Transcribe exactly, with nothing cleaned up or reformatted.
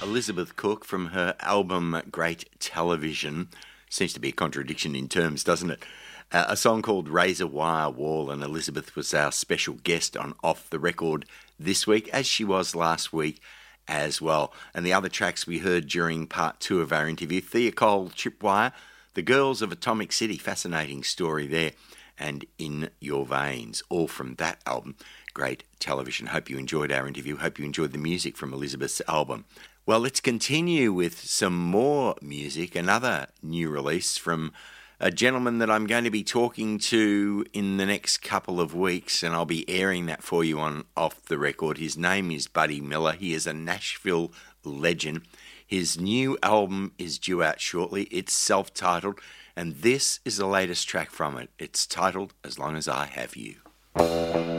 Elizabeth Cook from her album Great Television. Seems to be a contradiction in terms, doesn't it? Uh, a song called Razor Wire Wall, and Elizabeth was our special guest on Off the Record this week, as she was last week as well. And the other tracks we heard during part two of our interview, Thea Cole, Tripwire, The Girls of Atomic City, fascinating story there, and In Your Veins, all from that album, Great Television. Hope you enjoyed our interview. Hope you enjoyed the music from Elizabeth's album. Well, let's continue with some more music, another new release from a gentleman that I'm going to be talking to in the next couple of weeks, and I'll be airing that for you on Off the Record. His name is Buddy Miller. He is a Nashville legend. His new album is due out shortly. It's self-titled, and this is the latest track from it. It's titled As Long As I Have You.